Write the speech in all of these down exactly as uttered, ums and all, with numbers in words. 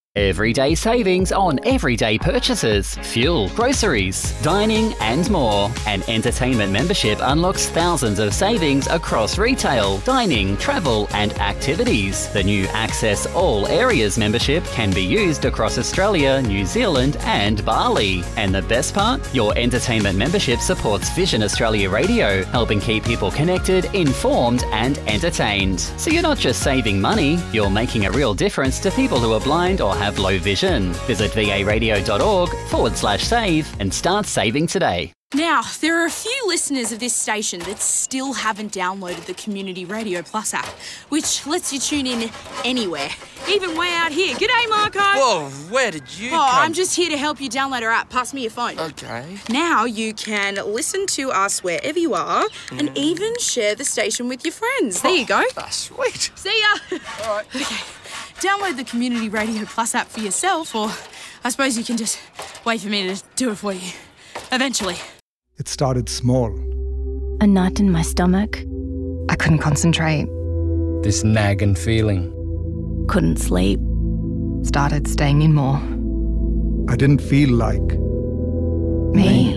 Everyday savings on everyday purchases, fuel, groceries, dining and more. An entertainment membership unlocks thousands of savings across retail, dining, travel and activities. The new Access All Areas membership can be used across Australia, New Zealand and Bali. And the best part? Your entertainment membership supports Vision Australia Radio, helping keep people connected, informed and entertained. So you're not just saving money, you're making a real difference to people who are blind or have low vision. Visit varadio.org forward slash save and start saving today. Now, there are a few listeners of this station that still haven't downloaded the Community Radio Plus app, which lets you tune in anywhere, even way out here. G'day, Marco. Whoa, where did you Oh, come? I'm just here to help you download our app. Pass me your phone. Okay. Now you can listen to us wherever you are mm. and even share the station with your friends. There you go. Oh, sweet. See ya. All right. Okay. Download the Community Radio Plus app for yourself, or I suppose you can just wait for me to do it for you. Eventually. It started small. A knot in my stomach. I couldn't concentrate. This nagging feeling. Couldn't sleep. Started staying in more. I didn't feel like... Me.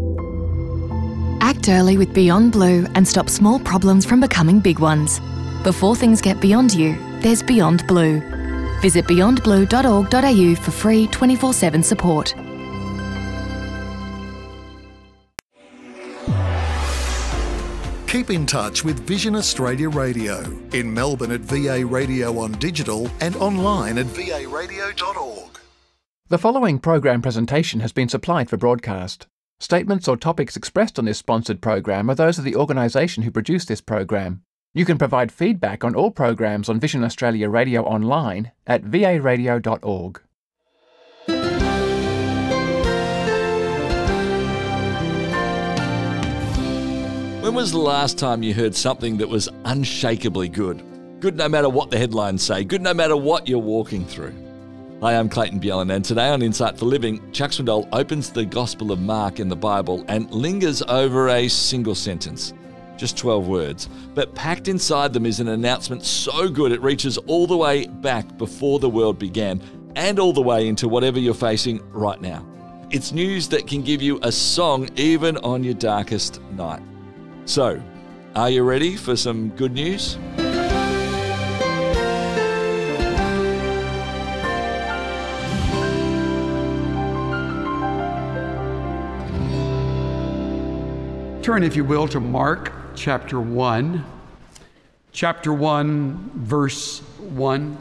Act early with Beyond Blue and stop small problems from becoming big ones. Before things get beyond you, there's Beyond Blue. Visit beyond blue dot org dot a u for free twenty-four seven support. Keep in touch with Vision Australia Radio in Melbourne at V A Radio on digital and online at v a radio dot org. The following program presentation has been supplied for broadcast. Statements or topics expressed on this sponsored program are those of the organisation who produced this program. You can provide feedback on all programs on Vision Australia Radio online at v a radio dot org. When was the last time you heard something that was unshakably good? Good no matter what the headlines say, good no matter what you're walking through. Hi, I'm Clayton Bjelland, and today on Insight for Living, Chuck Swindoll opens the Gospel of Mark in the Bible and lingers over a single sentence. Just twelve words, but packed inside them is an announcement so good it reaches all the way back before the world began and all the way into whatever you're facing right now. It's news that can give you a song even on your darkest night. So, are you ready for some good news? Turn, if you will, to Mark chapter one. Chapter one, verse one.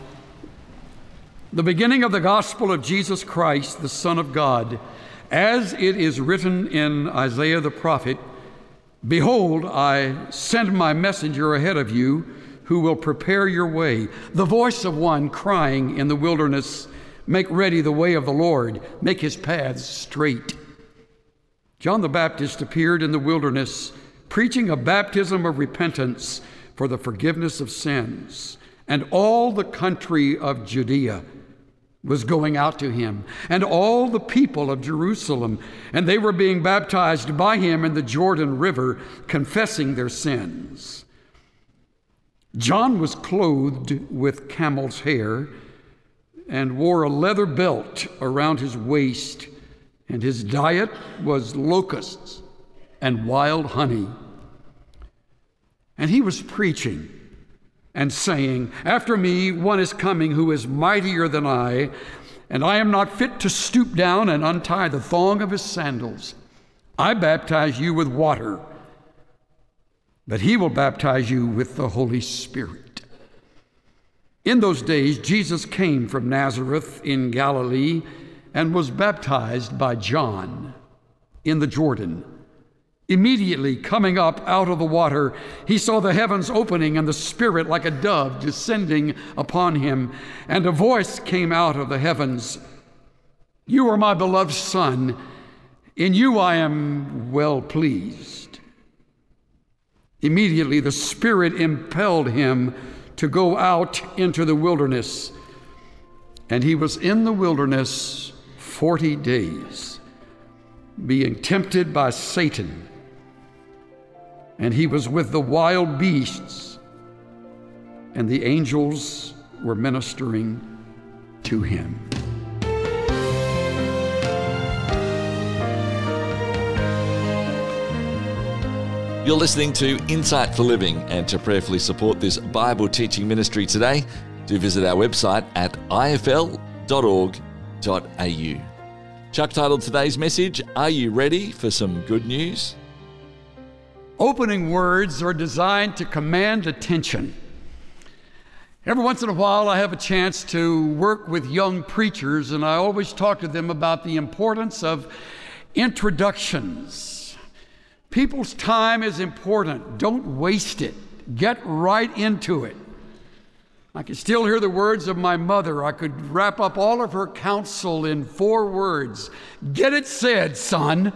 The beginning of the gospel of Jesus Christ, the Son of God, as it is written in Isaiah the prophet, "Behold, I send my messenger ahead of you, who will prepare your way. The voice of one crying in the wilderness, make ready the way of the Lord, make his paths straight." John the Baptist appeared in the wilderness, preaching a baptism of repentance for the forgiveness of sins. And all the country of Judea was going out to him, and all the people of Jerusalem, and they were being baptized by him in the Jordan River, confessing their sins. John was clothed with camel's hair and wore a leather belt around his waist, and his diet was locusts and wild honey. And he was preaching and saying, "After me one is coming who is mightier than I, and I am not fit to stoop down and untie the thong of his sandals. I baptize you with water, but he will baptize you with the Holy Spirit." In those days, Jesus came from Nazareth in Galilee and was baptized by John in the Jordan. Immediately coming up out of the water, he saw the heavens opening and the Spirit like a dove descending upon him. And a voice came out of the heavens, "You are my beloved Son, in you I am well pleased." Immediately the Spirit impelled him to go out into the wilderness. And he was in the wilderness forty days, being tempted by Satan. And he was with the wild beasts, and the angels were ministering to him. You're listening to Insight for Living, and to prayerfully support this Bible teaching ministry today, do visit our website at i f l dot org dot a u. Chuck titled today's message, Are You Ready for Some Good News? Opening words are designed to command attention. Every once in a while, I have a chance to work with young preachers, and I always talk to them about the importance of introductions. People's time is important. Don't waste it. Get right into it. I can still hear the words of my mother. I could wrap up all of her counsel in four words. Get it said, son.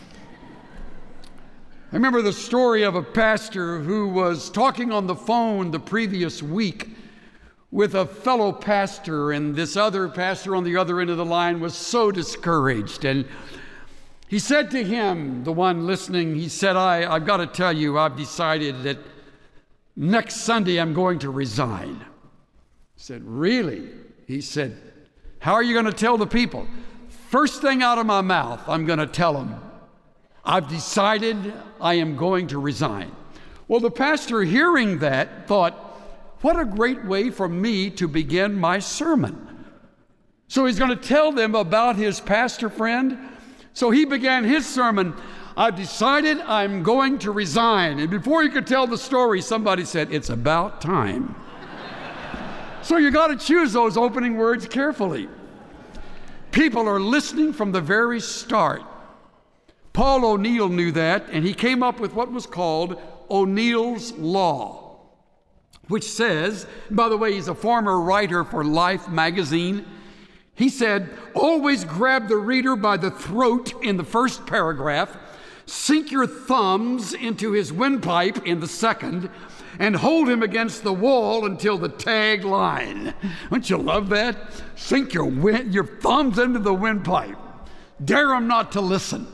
I remember the story of a pastor who was talking on the phone the previous week with a fellow pastor, and this other pastor on the other end of the line was so discouraged. And he said to him, the one listening, he said, I, I've got to tell you, I've decided that next Sunday I'm going to resign. I said, really? He said, how are you going to tell the people? First thing out of my mouth, I'm going to tell them, I've decided I am going to resign. Well, the pastor hearing that thought, what a great way for me to begin my sermon. So he's going to tell them about his pastor friend. So he began his sermon, I've decided I'm going to resign. And before he could tell the story, somebody said, it's about time. So you got to choose those opening words carefully. People are listening from the very start. Paul O'Neill knew that, and he came up with what was called O'Neill's Law, which says, by the way, he's a former writer for Life magazine. He said, always grab the reader by the throat in the first paragraph, sink your thumbs into his windpipe in the second, and hold him against the wall until the tag line. Don't you love that? Sink your, wind, your thumbs into the windpipe. Dare him not to listen.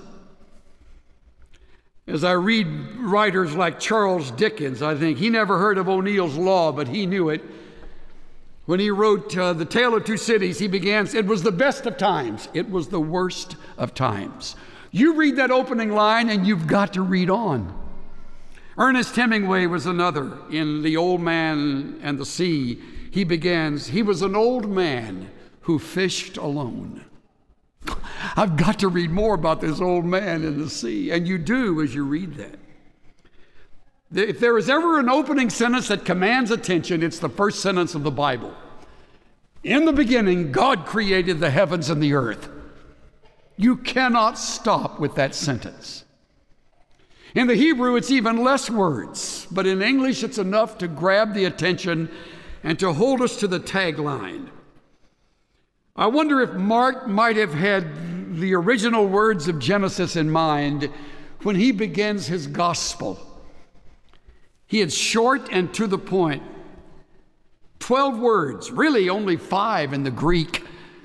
As I read writers like Charles Dickens, I think he never heard of O'Neill's Law, but he knew it. When he wrote uh, The Tale of Two Cities, he began, it was the best of times. It was the worst of times. You read that opening line and you've got to read on. Ernest Hemingway was another. In The Old Man and the Sea, he begins, he was an old man who fished alone. I've got to read more about this old man in the sea, and you do as you read that. If there is ever an opening sentence that commands attention, it's the first sentence of the Bible. In the beginning, God created the heavens and the earth. You cannot stop with that sentence. In the Hebrew, it's even less words, but in English, it's enough to grab the attention and to hold us to the tagline. I wonder if Mark might have had the original words of Genesis in mind when he begins his gospel. He is short and to the point. Twelve words, really only five in the Greek.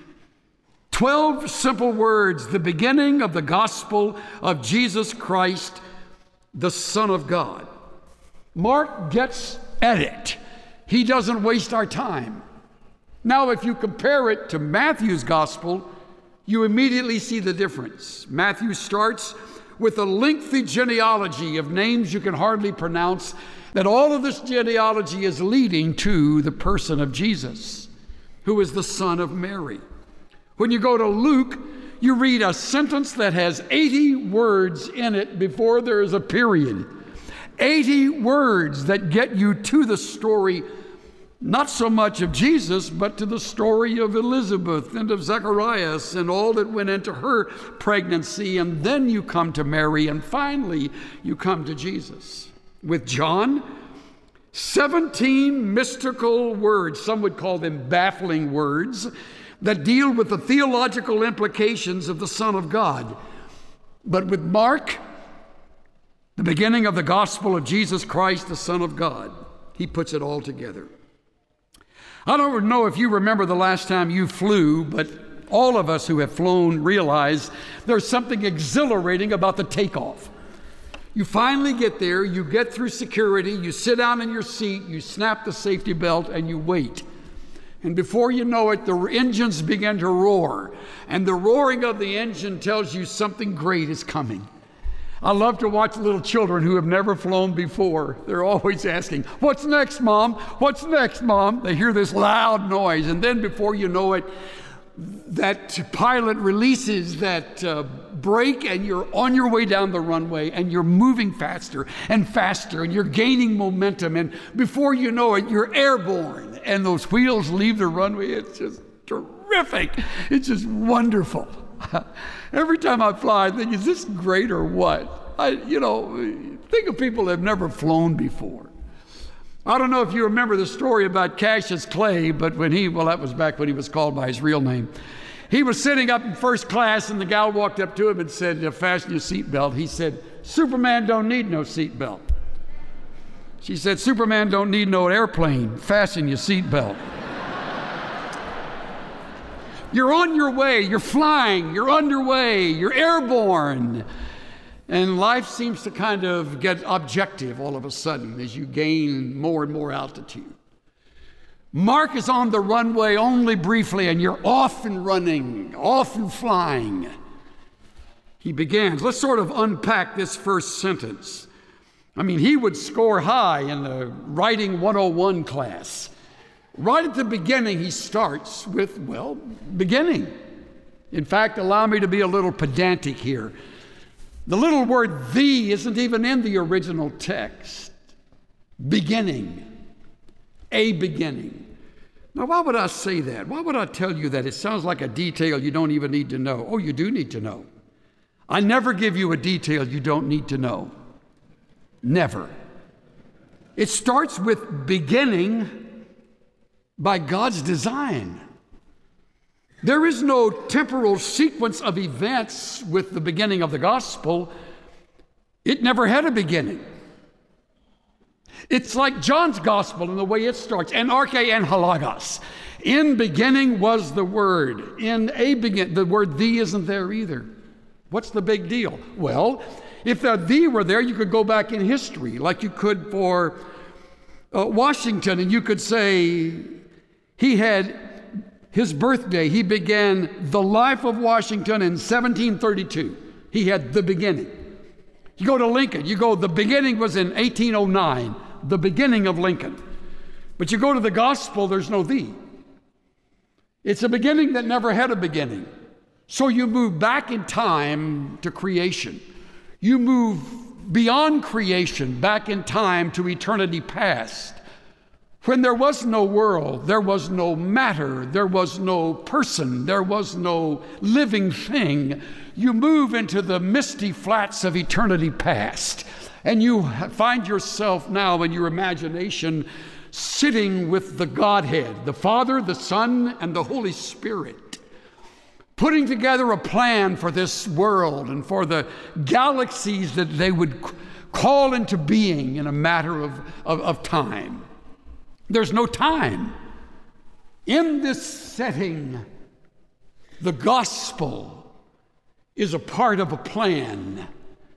Twelve simple words, the beginning of the gospel of Jesus Christ, the Son of God. Mark gets at it. He doesn't waste our time. Now, if you compare it to Matthew's gospel, you immediately see the difference. Matthew starts with a lengthy genealogy of names you can hardly pronounce, that all of this genealogy is leading to the person of Jesus, who is the son of Mary. When you go to Luke, you read a sentence that has eighty words in it before there is a period. eighty words that get you to the story, not so much of Jesus, but to the story of Elizabeth and of Zacharias and all that went into her pregnancy. And then you come to Mary, and finally you come to Jesus. With John, seventeen mystical words, some would call them baffling words, that deal with the theological implications of the Son of God. But with Mark, the beginning of the gospel of Jesus Christ, the Son of God, he puts it all together. I don't know if you remember the last time you flew, but all of us who have flown realize there's something exhilarating about the takeoff. You finally get there, you get through security, you sit down in your seat, you snap the safety belt, and you wait. And before you know it, the engines begin to roar. And the roaring of the engine tells you something great is coming. I love to watch little children who have never flown before. They're always asking, what's next, Mom? What's next, Mom? They hear this loud noise, and then before you know it, that pilot releases that uh, brake, and you're on your way down the runway, and you're moving faster and faster, and you're gaining momentum, and before you know it, you're airborne, and those wheels leave the runway. It's just terrific. It's just wonderful. Every time I fly, I think, is this great or what? I, you know, think of people that have never flown before. I don't know if you remember the story about Cassius Clay, but when he, well, that was back when he was called by his real name. He was sitting up in first class, and the gal walked up to him and said, fasten your seatbelt. He said, Superman don't need no seatbelt. She said, Superman don't need no airplane. Fasten your seatbelt. You're on your way, you're flying, you're underway, you're airborne. And life seems to kind of get objective all of a sudden as you gain more and more altitude. Mark is on the runway only briefly, and you're off and running, off and flying. He begins. Let's sort of unpack this first sentence. I mean, he would score high in the Writing one oh one class. Right at the beginning, he starts with, well, beginning. In fact, allow me to be a little pedantic here. The little word "the" isn't even in the original text. Beginning. A beginning. Now, why would I say that? Why would I tell you that? It sounds like a detail you don't even need to know. Oh, you do need to know. I never give you a detail you don't need to know. Never. It starts with beginning by God's design. There is no temporal sequence of events with the beginning of the gospel. It never had a beginning. It's like John's gospel in the way it starts, en arche en halagos. In beginning was the Word. In a begin, the word "the" isn't there either. What's the big deal? Well, if the "the" were there, you could go back in history, like you could for uh, Washington, and you could say, he had his birthday. He began the life of Washington in seventeen thirty-two. He had the beginning. You go to Lincoln, you go, the beginning was in eighteen oh nine, the beginning of Lincoln. But you go to the gospel, there's no "the." It's a beginning that never had a beginning. So you move back in time to creation. You move beyond creation, back in time to eternity past. When there was no world, there was no matter, there was no person, there was no living thing, you move into the misty flats of eternity past, and you find yourself now in your imagination sitting with the Godhead, the Father, the Son, and the Holy Spirit, putting together a plan for this world and for the galaxies that they would call into being in a matter of, of, of time. There's no time. In this setting, the gospel is a part of a plan.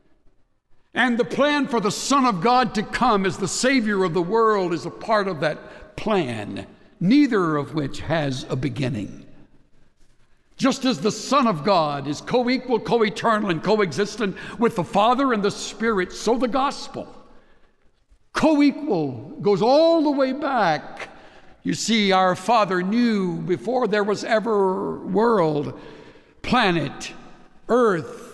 And the plan for the Son of God to come as the Savior of the world is a part of that plan, neither of which has a beginning. Just as the Son of God is co-equal, co-eternal, and co-existent with the Father and the Spirit, so the gospel, co-equal, goes all the way back. You see, our Father knew before there was ever world, planet, earth,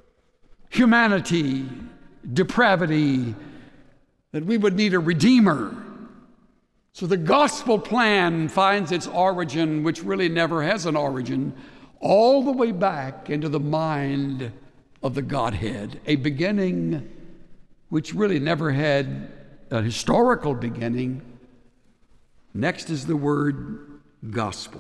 humanity, depravity, that we would need a Redeemer. So the gospel plan finds its origin, which really never has an origin, all the way back into the mind of the Godhead, a beginning which really never had a historical beginning. Next is the word gospel.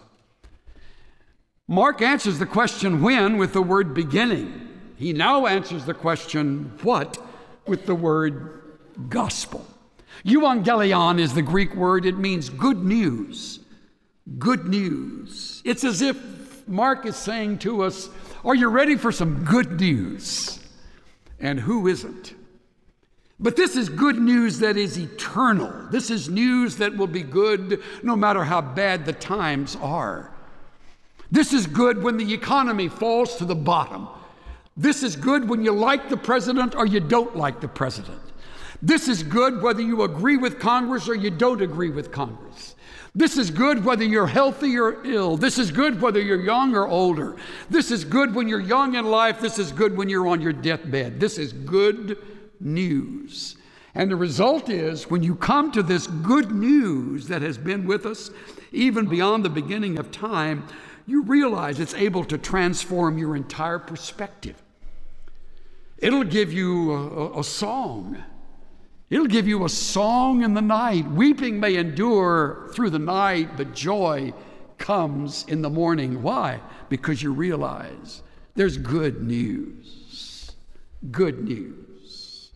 Mark answers the question when with the word beginning. He now answers the question what with the word gospel. Euangelion is the Greek word. It means good news. Good news. It's as if Mark is saying to us, are you ready for some good news? And who isn't? But this is good news that is eternal. This is news that will be good no matter how bad the times are. This is good when the economy falls to the bottom. This is good when you like the president or you don't like the president. This is good whether you agree with Congress or you don't agree with Congress. This is good whether you're healthy or ill. This is good whether you're young or older. This is good when you're young in life. This is good when you're on your deathbed. This is good news. And the result is, when you come to this good news that has been with us even beyond the beginning of time, you realize it's able to transform your entire perspective. It'll give you a, a song. It'll give you a song in the night. Weeping may endure through the night, but joy comes in the morning. Why? Because you realize there's good news. Good news.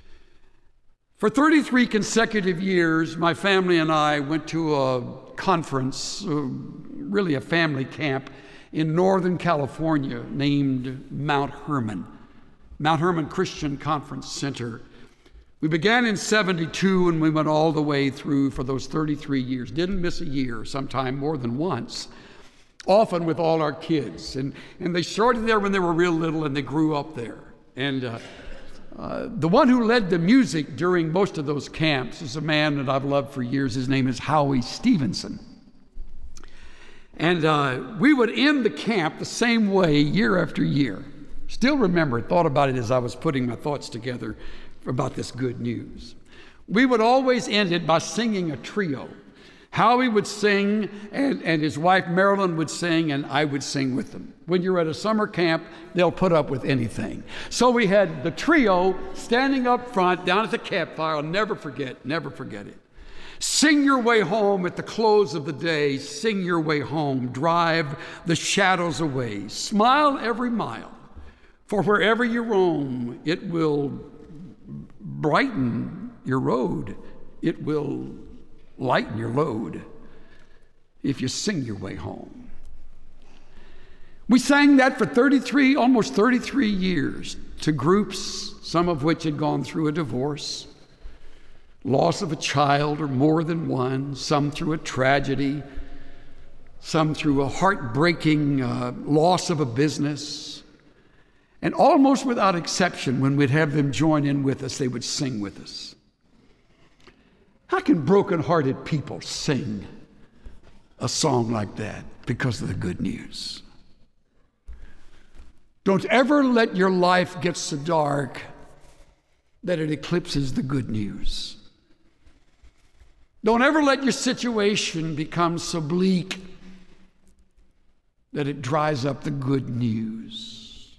For thirty-three consecutive years, my family and I went to a conference, uh, really a family camp, in Northern California named Mount Hermon. Mount Hermon Christian Conference Center. We began in seventy-two and we went all the way through for those thirty-three years. Didn't miss a year, sometime more than once, often with all our kids. And, and they started there when they were real little and they grew up there. And uh, uh, the one who led the music during most of those camps is a man that I've loved for years. His name is Howie Stevenson. And uh, we would end the camp the same way year after year. Still remember it, thought about it as I was putting my thoughts together about this good news. We would always end it by singing a trio. Howie would sing, and, and his wife Marilyn would sing, and I would sing with them. When you're at a summer camp, they'll put up with anything. So we had the trio standing up front, down at the campfire. I'll never forget, never forget it. Sing your way home at the close of the day. Sing your way home. Drive the shadows away. Smile every mile. For wherever you roam, it will brighten your road. It will lighten your load if you sing your way home. We sang that for thirty-three, almost thirty-three years to groups, some of which had gone through a divorce, loss of a child or more than one, some through a tragedy, some through a heartbreaking uh, loss of a business. And almost without exception, when we'd have them join in with us, they would sing with us. How can broken-hearted people sing a song like that? Because of the good news. Don't ever let your life get so dark that it eclipses the good news. Don't ever let your situation become so bleak that it dries up the good news.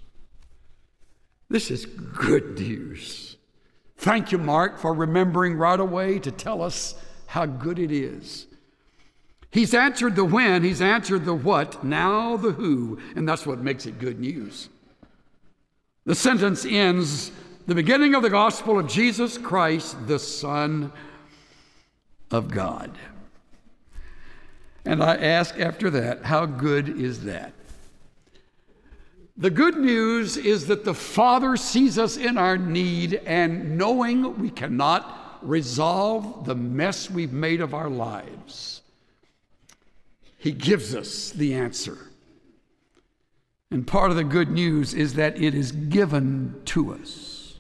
This is good news. Thank you, Mark, for remembering right away to tell us how good it is. He's answered the when, he's answered the what, now the who, and that's what makes it good news. The sentence ends, the beginning of the gospel of Jesus Christ, the Son of God. And I ask after that, how good is that? The good news is that the Father sees us in our need, and knowing we cannot resolve the mess we've made of our lives, He gives us the answer. And part of the good news is that it is given to us.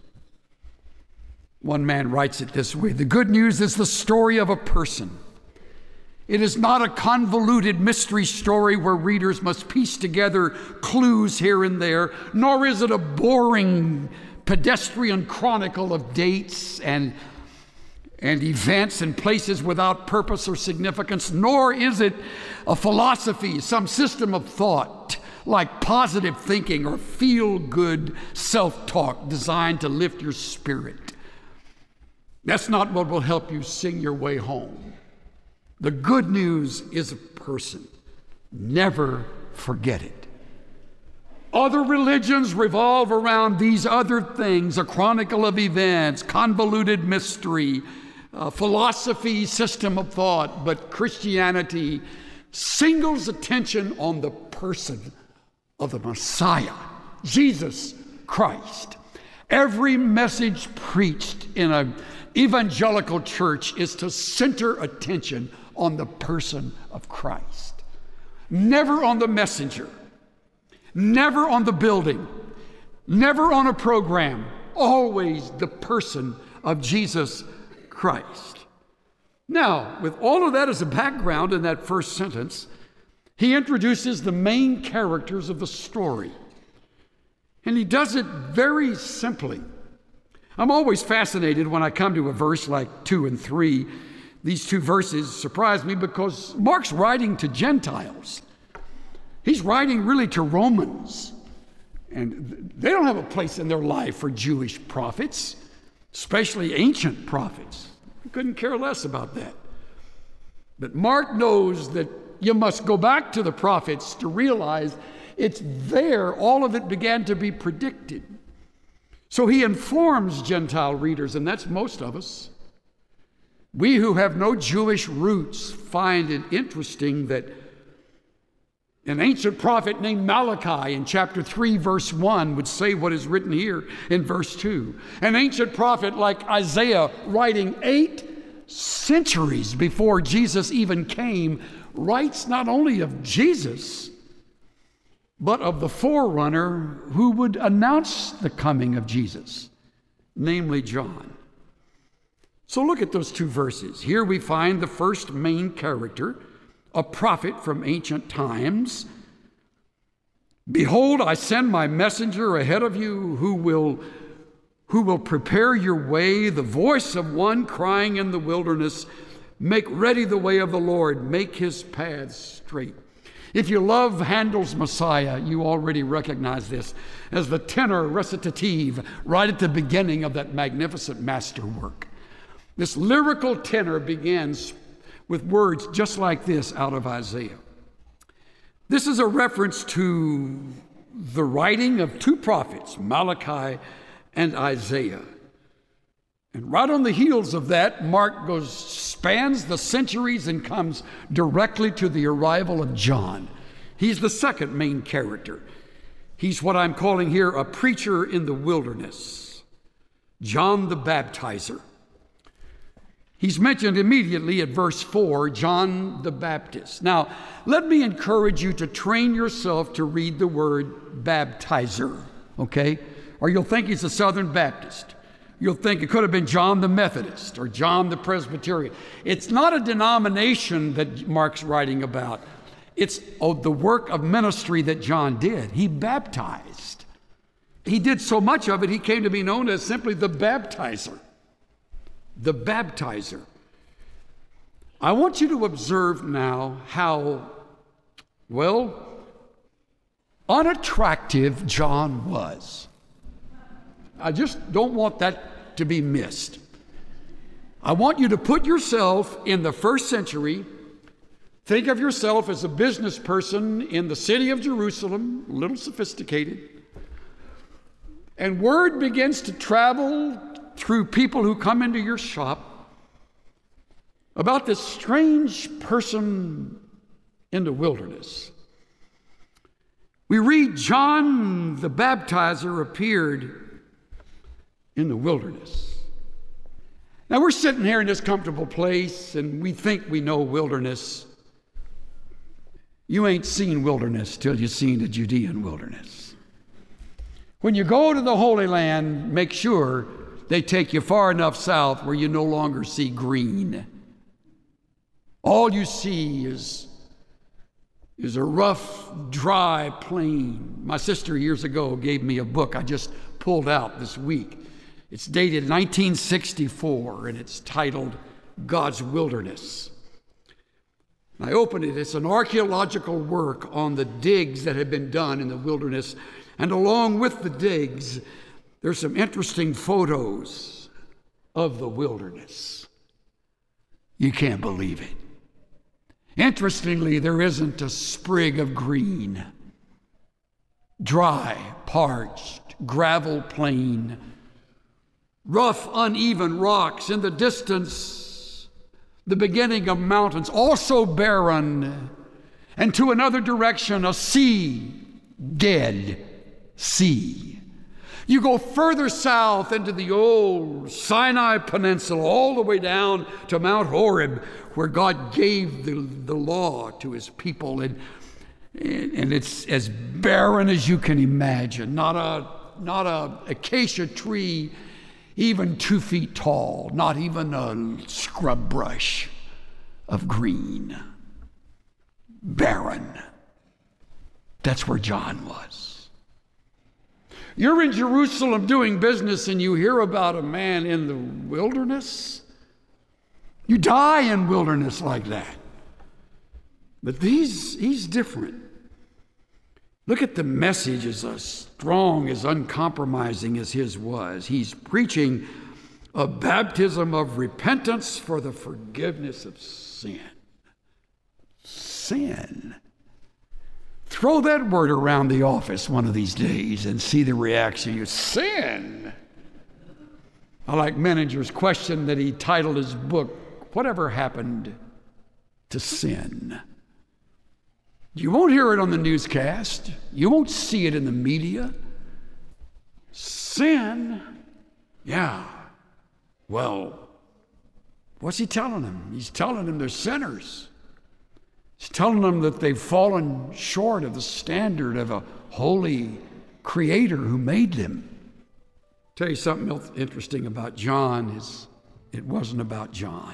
One man writes it this way: the good news is the story of a person. It is not a convoluted mystery story where readers must piece together clues here and there, nor is it a boring pedestrian chronicle of dates and, and events and places without purpose or significance, nor is it a philosophy, some system of thought like positive thinking or feel-good self-talk designed to lift your spirit. That's not what will help you sing your way home. The good news is a person. Never forget it. Other religions revolve around these other things: a chronicle of events, convoluted mystery, uh, philosophy, system of thought. But Christianity singles attention on the person of the Messiah, Jesus Christ. Every message preached in an evangelical church is to center attention on the person of Christ. Never on the messenger. Never on the building. never on a program, always the person of Jesus Christ. Now, with all of that as a background in that first sentence, he introduces the main characters of the story. And he does it very simply. I'm always fascinated when I come to a verse like two and three. These two verses surprise me because Mark's writing to Gentiles. He's writing really to Romans. And they don't have a place in their life for Jewish prophets, especially ancient prophets. He couldn't care less about that. But Mark knows that you must go back to the prophets to realize it's there all of it began to be predicted. So he informs Gentile readers, and that's most of us. We who have no Jewish roots find it interesting that an ancient prophet named Malachi in chapter three, verse one would say what is written here in verse two. An ancient prophet like Isaiah, writing eight centuries before Jesus even came, writes not only of Jesus, but of the forerunner who would announce the coming of Jesus, namely John. So look at those two verses. Here we find the first main character, a prophet from ancient times. Behold, I send my messenger ahead of you who will, who will prepare your way, the voice of one crying in the wilderness, make ready the way of the Lord, make his paths straight. If you love Handel's Messiah, you already recognize this as the tenor recitative right at the beginning of that magnificent masterwork. This lyrical tenor begins with words just like this out of Isaiah. This is a reference to the writing of two prophets, Malachi and Isaiah. And right on the heels of that, Mark goes, spans the centuries and comes directly to the arrival of John. He's the second main character. He's what I'm calling here a preacher in the wilderness, John the Baptizer. He's mentioned immediately at verse four, John the Baptist. Now, let me encourage you to train yourself to read the word baptizer, okay? Or you'll think he's a Southern Baptist. You'll think it could have been John the Methodist or John the Presbyterian. It's not a denomination that Mark's writing about. It's oh, the work of ministry that John did. He baptized. He did so much of it, he came to be known as simply the baptizer. The baptizer. I want you to observe now how, well, unattractive John was. I just don't want that to be missed. I want you to put yourself in the first century. Think of yourself as a business person in the city of Jerusalem, a little sophisticated. And word begins to travel through people who come into your shop about this strange person in the wilderness. We read John the Baptizer appeared in the wilderness. Now we're sitting here in this comfortable place and we think we know wilderness. You ain't seen wilderness till you've seen the Judean wilderness. When you go to the Holy Land, make sure they take you far enough south where you no longer see green. All you see is, is a rough, dry plain. My sister years ago gave me a book I just pulled out this week. It's dated nineteen sixty-four, and it's titled God's Wilderness. I opened it. It's an archaeological work on the digs that have been done in the wilderness. And along with the digs, there's some interesting photos of the wilderness. You can't believe it. Interestingly, there isn't a sprig of green. Dry, parched, gravel plain. Rough, uneven rocks, in the distance, the beginning of mountains, also barren, and to another direction, a sea, dead sea. You go further south into the old Sinai Peninsula, all the way down to Mount Horeb, where God gave the, the law to his people, and, and it's as barren as you can imagine. Not a not a acacia tree even two feet tall, not even a scrub brush of green. Barren. That's where John was. You're in Jerusalem doing business and you hear about a man in the wilderness. You die in wilderness like that. But he's, he's different. Look at the message, as strong, as uncompromising as his was. He's preaching a baptism of repentance for the forgiveness of sin. Sin. Throw that word around the office one of these days and see the reaction. You sin. I like Menninger's question that he titled his book, Whatever Happened to Sin? You won't hear it on the newscast. You won't see it in the media. Sin? Yeah. Well, what's he telling them? He's telling them they're sinners. He's telling them that they've fallen short of the standard of a holy creator who made them. I'll tell you something else interesting about John is it wasn't about John.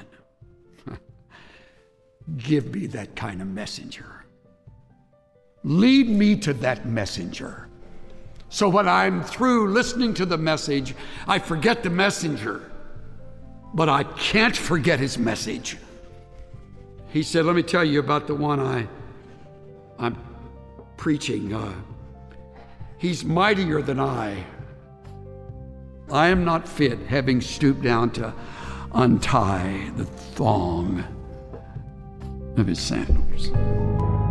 Give me that kind of messenger. Lead me to that messenger. So when I'm through listening to the message, I forget the messenger, but I can't forget his message. He said, let me tell you about the one I, I'm preaching. Uh, he's mightier than I. I am not fit, having stooped down to untie the thong of his sandals.